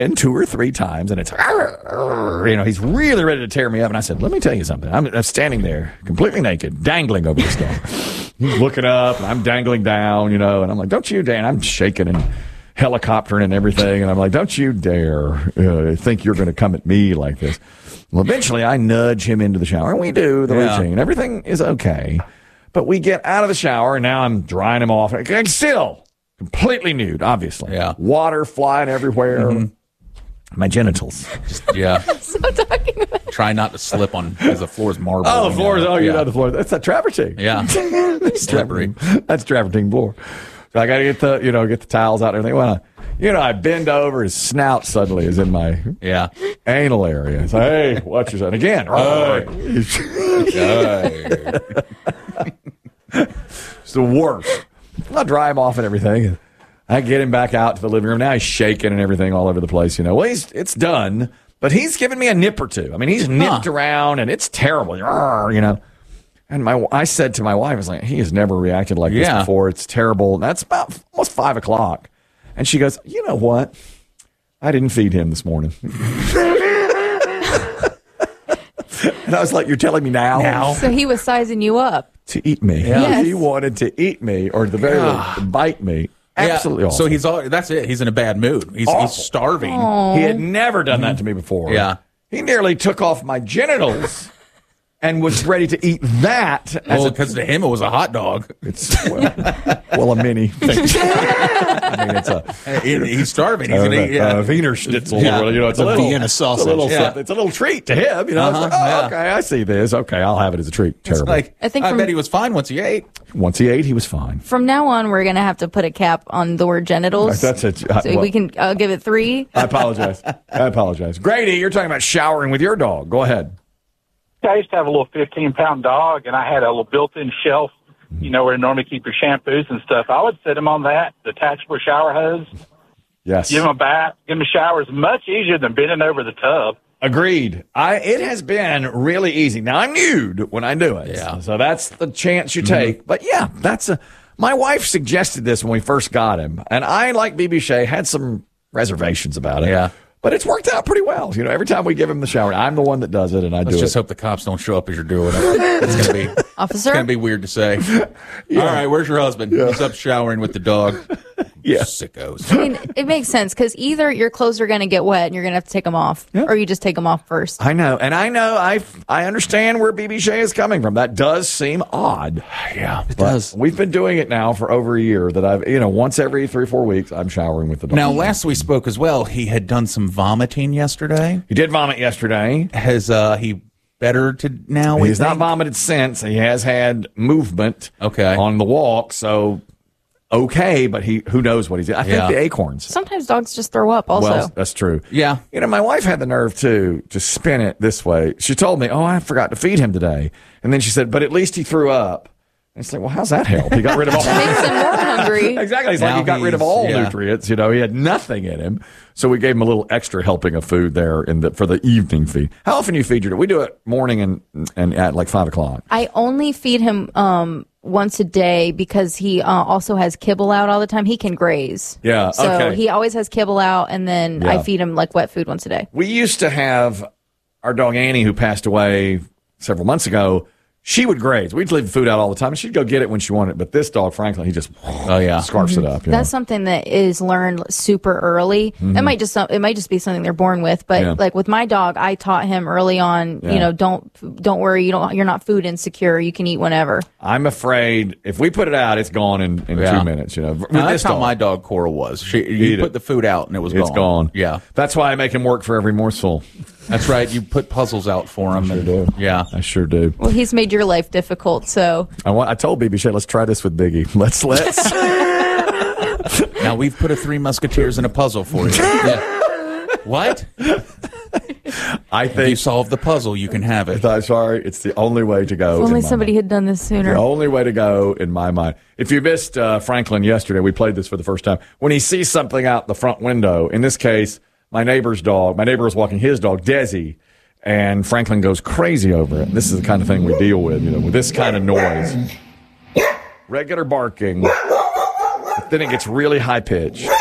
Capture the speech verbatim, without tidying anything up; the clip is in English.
and two or three times, and it's, you know, he's really ready to tear me up. And I said, let me tell you something. I'm, I'm standing there completely naked, dangling over this dog. He's looking up, and I'm dangling down, you know, and I'm like, don't you, Dan? I'm shaking and helicoptering and everything. And I'm like, don't you dare uh, think you're going to come at me like this. Well, eventually I nudge him into the shower, and we do the yeah. routine. Everything is okay. But we get out of the shower, and now I'm drying him off. And still completely nude, obviously. Yeah. Water flying everywhere. Mm-hmm. My genitals. Just, yeah. so talking about Try not to slip on, because the floor is marble. Oh, the floor is, oh, you yeah. know the floor. That's that travertine. Yeah. That's slippery. That's travertine floor. So I got to get the, you know, get the towels out and everything. When I, you know, I bend over, his snout suddenly is in my yeah. anal area. It's like, hey, watch yourself. And again, hey. It's the worst. I dry him off and everything. I get him back out to the living room. Now he's shaking and everything all over the place, you know. Well, he's, it's done, but he's given me a nip or two. I mean, he's nipped huh. around, and it's terrible, you know. And my, I said to my wife, I was like, he has never reacted like yeah. this before. It's terrible. And that's about almost five o'clock. And she goes, you know what? I didn't feed him this morning. And I was like, you're telling me now? Now? So he was sizing you up. To eat me. Yeah. Yes. He wanted to eat me, or at the very least, bite me. Absolutely yeah. awful. So he's all, that's it. He's in a bad mood. He's, he's starving. Aww. He had never done that to me before. Yeah. He nearly took off my genitals and was ready to eat that. Well, because to him it was a hot dog. It's well, well a mini. I mean, it's a. He, he's starving. He's uh, gonna eat yeah. uh, Wiener Schnitzel. Yeah. You know, it's a, a little Vienna sausage. It's a little, yeah. it's a little treat to him. You know, Uh-huh. it's like, oh, Yeah. okay, I see this. Okay, I'll have it as a treat. Terrible. It's like, I think I from- bet he was fine once he ate. Once he ate, he was fine. From now on, we're going to have to put a cap on the word genitals. That's it. So Well, we can uh, give it three. I apologize. I apologize. Grady, you're talking about showering with your dog. Go ahead. I used to have a little fifteen-pound dog, and I had a little built-in shelf, you know, where you normally keep your shampoos and stuff. I would set him on that, detachable shower hose, Yes. give him a bath, give him a shower. It's much easier than bending over the tub. Agreed. I it has been really easy. Now I'm nude when I do it. Yeah. So that's the chance you take. Mm-hmm. But yeah, that's a my wife suggested this when we first got him. And I, like B B Shea, had some reservations about it. Yeah. But it's worked out pretty well. You know, every time we give him the shower, I'm the one that does it, and I Let's do just it. hope the cops don't show up as you're doing it. It's gonna be Officer? It's gonna be weird to say. Yeah. All right, where's your husband? Yeah. He's up showering with the dog. Yeah. Sickos. I mean, it makes sense because either your clothes are going to get wet and you're going to have to take them off, Yeah. or you just take them off first. I know, and I know, I I understand where B B Shea is coming from. That does seem odd. Yeah, it But does. we've been doing it now for over a year. That I've, you know, once every three or four weeks, I'm showering with the dog. Now, last we spoke as well, he had done some vomiting yesterday. He did vomit yesterday. Has uh, he better to now? we He's not think? vomited since. He has had movement Okay. on the walk, so okay, but he who knows what he's I Yeah. think the acorns. Sometimes dogs just throw up also. Well, that's true. Yeah. You know, my wife had the nerve, too, to spin it this way. She told me, oh, I forgot to feed him today. And then she said, but at least he threw up. And it's like, well, how's that help? He got rid of all It makes him more hungry. Exactly. It's Now like he got rid of he's- all yeah. nutrients. You know, he had nothing in him. So we gave him a little extra helping of food there in the for the evening feed. How often do you feed your dog? We do it morning and and at like five o'clock. I only feed him um, once a day because he uh, also has kibble out all the time. He can graze. Yeah, So okay. he always has kibble out, and then Yeah. I feed him like wet food once a day. We used to have our dog Annie, who passed away several months ago. She would graze. We'd leave food out all the time, and she'd go get it when she wanted it. But this dog, Franklin, he just Oh, yeah. scarfs it up. You That's know? something that is learned super early. That might just it might just be something they're born with, but Yeah. like with my dog, I taught him early on. Yeah. You know, don't don't worry. You don't. You're not food insecure. You can eat whenever. I'm afraid if we put it out, it's gone in, in Yeah. two minutes. You know, With Now, this that's how dog, my dog Cora was. She, you Eat put it. the food out and it was it's gone. gone. Yeah, That's why I make him work for every morsel. that's right. You put puzzles out for him. I sure and, do. Yeah. I sure do. Well, he's made your life difficult, so I want. I told B B Shea, let's try this with Biggie. Let's let's. Now we've put a Three Musketeers in a puzzle for you. Yeah. What? I If you think. solve the puzzle, you can have it. I'm sorry. It's the only way to go. if in only my somebody mind. had done this sooner. The only way to go in my mind. If you missed uh, Franklin yesterday, we played this for the first time. When he sees something out the front window, in this case, my neighbor's dog, my neighbor was walking his dog, Desi, and Franklin goes crazy over it. This is the kind of thing we deal with, you know, with this kind of noise. Regular barking, but then it gets really high pitched.